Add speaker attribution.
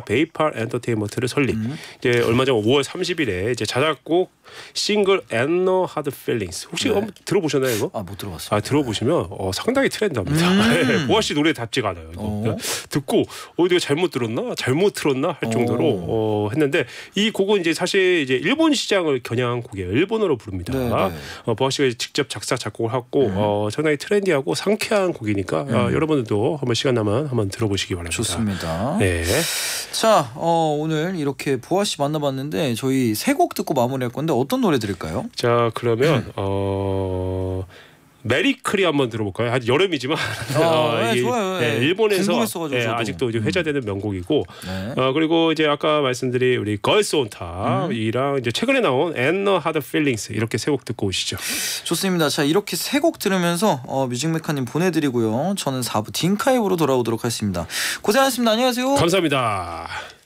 Speaker 1: 베이팔 엔터테인먼트를 설립. 이제 얼마 전 5월 30일에 이제 자작곡 싱글 And No Hard Feelings 혹시 한번 들어보셨나요 이거?
Speaker 2: 못 들어봤어요.
Speaker 1: 들어보시면 상당히 트렌드합니다. 보아 씨 노래답지가 않아요. 이거. 듣고 내가 잘못 들었나, 잘못 틀었나 할 정도로 했는데 이 곡은 이제 사실 이제 일본 시장을 겨냥한 곡이에요. 일본어로 부릅니다. 보아 씨가 직접 작사 작곡을 하고 상당히 트렌디하고 상쾌한 곡이니까 여러분들도 한번 시간 나면 한번 들어보시기 바랍니다.
Speaker 2: 좋습니다.
Speaker 1: 네.
Speaker 2: 자, 오늘 이렇게 보아 씨 만나봤는데 저희 세 곡 듣고 마무리할 건데 어떤 노래 들을까요?
Speaker 1: 자, 그러면 메리크리 한번 들어볼까요? 아직 여름이지만
Speaker 2: 네, 좋아요. 네.
Speaker 1: 일본에서 아직도 이제 회자되는 명곡이고 그리고 이제 아까 말씀드린 우리 걸스 온 탑이랑 이제 최근에 나온 And No Hard Feelings 이렇게 세 곡 듣고 오시죠.
Speaker 2: 좋습니다. 자, 이렇게 세 곡 들으면서 뮤직메카님 보내드리고요. 저는 4부 딩카이브로 돌아오도록 하겠습니다. 고생하셨습니다. 안녕하세요.
Speaker 1: 감사합니다.